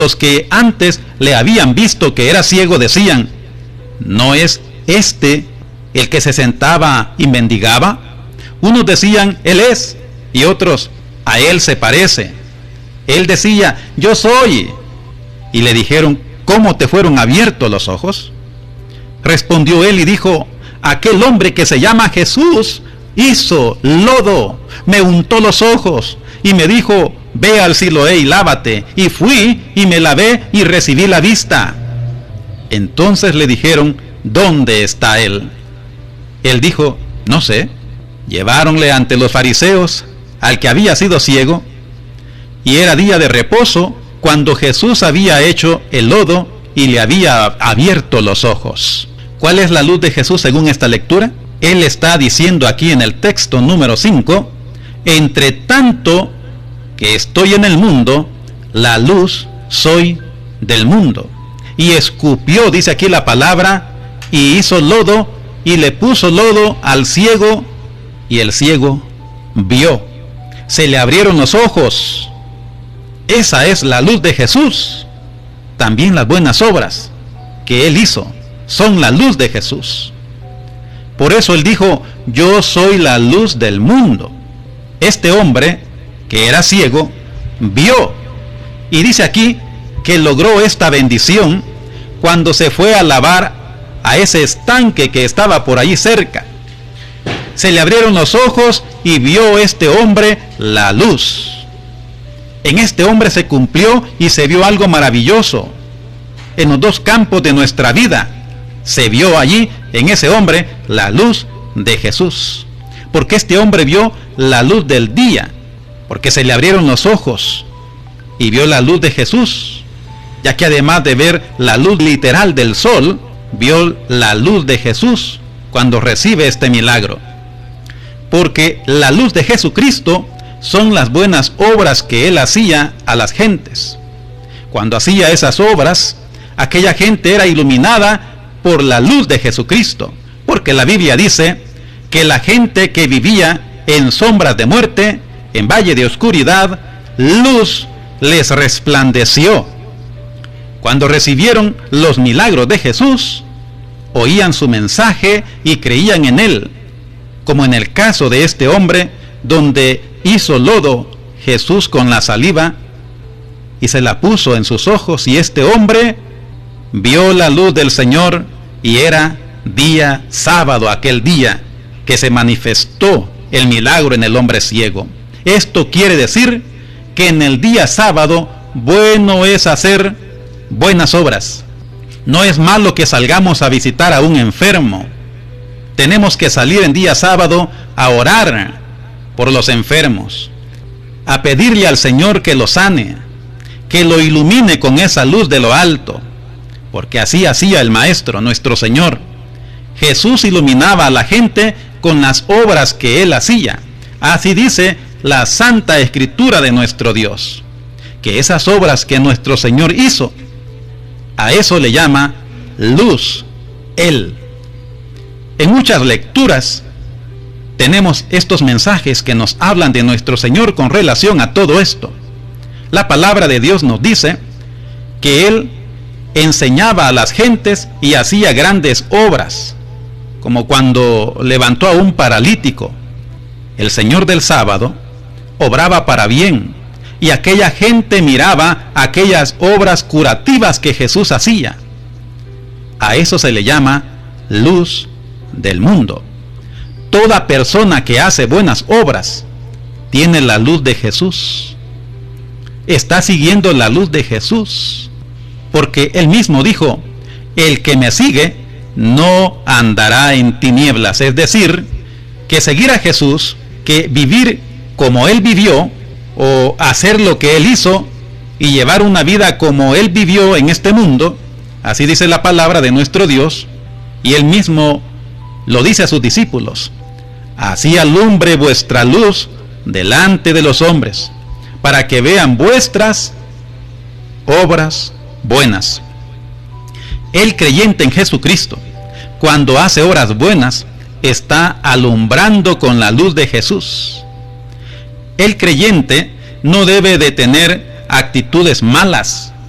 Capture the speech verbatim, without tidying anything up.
Los que antes le habían visto que era ciego decían: ¿no es este el que se sentaba y mendigaba? Unos decían: él es, y otros: a él se parece. Él decía: yo soy. Y le dijeron: ¿cómo te fueron abiertos los ojos? Respondió él y dijo: aquel hombre que se llama Jesús hizo lodo, me untó los ojos y me dijo: ve al Siloé y lávate. Y fui y me lavé y recibí la vista. Entonces le dijeron: ¿dónde está él? Él dijo: no sé. Lleváronle ante los fariseos al que había sido ciego, y era día de reposo cuando Jesús había hecho el lodo y le había abierto los ojos. ¿Cuál es la luz de Jesús según esta lectura? Él está diciendo aquí en el texto número cinco: entre tanto que estoy en el mundo, la luz soy del mundo. Y escupió, dice aquí la palabra, y hizo lodo, y le puso lodo al ciego, y el ciego vio. Se le abrieron los ojos. Esa es la luz de Jesús. También las buenas obras que Él hizo son la luz de Jesús. Por eso Él dijo: yo soy la luz del mundo. Este hombre, que era ciego, vio. Y dice aquí que logró esta bendición cuando se fue a lavar a ese estanque que estaba por allí cerca. Se le abrieron los ojos y vio este hombre la luz. En este hombre se cumplió y se vio algo maravilloso. En los dos campos de nuestra vida se vio allí, en ese hombre, la luz de Jesús. Porque este hombre vio la luz del día, porque se le abrieron los ojos y vio la luz de Jesús, ya que además de ver la luz literal del sol, vio la luz de Jesús cuando recibe este milagro. Porque la luz de Jesucristo son las buenas obras que Él hacía a las gentes. Cuando hacía esas obras, aquella gente era iluminada por la luz de Jesucristo, porque la Biblia dice que la gente que vivía en sombras de muerte, en valle de oscuridad, luz les resplandeció. Cuando recibieron los milagros de Jesús, oían su mensaje y creían en Él, como en el caso de este hombre, donde hizo lodo Jesús con la saliva y se la puso en sus ojos, y este hombre vio la luz del Señor, y era día sábado aquel día que se manifestó el milagro en el hombre ciego. Esto quiere decir que en el día sábado bueno es hacer buenas obras. No es malo que salgamos a visitar a un enfermo. Tenemos que salir en día sábado a orar por los enfermos, a pedirle al Señor que lo sane, que lo ilumine con esa luz de lo alto, porque así hacía el Maestro, nuestro Señor. Jesús iluminaba a la gente con las obras que Él hacía. Así dice la Santa Escritura de nuestro Dios, que esas obras que nuestro Señor hizo, a eso le llama luz, Él. En muchas lecturas tenemos estos mensajes que nos hablan de nuestro Señor con relación a todo esto. La palabra de Dios nos dice que Él enseñaba a las gentes y hacía grandes obras, como cuando levantó a un paralítico. El Señor del sábado obraba para bien, y aquella gente miraba aquellas obras curativas que Jesús hacía. A eso se le llama luz del mundo. Toda persona que hace buenas obras tiene la luz de Jesús. Está siguiendo la luz de Jesús, porque Él mismo dijo: el que me sigue no andará en tinieblas. Es decir, que seguir a Jesús, que vivir como Él vivió, o hacer lo que Él hizo y llevar una vida como Él vivió en este mundo, así dice la palabra de nuestro Dios, y Él mismo lo dice a sus discípulos: así alumbre vuestra luz delante de los hombres, para que vean vuestras obras buenas. El creyente en Jesucristo, cuando hace obras buenas, está alumbrando con la luz de Jesús. El creyente no debe de tener actitudes malas,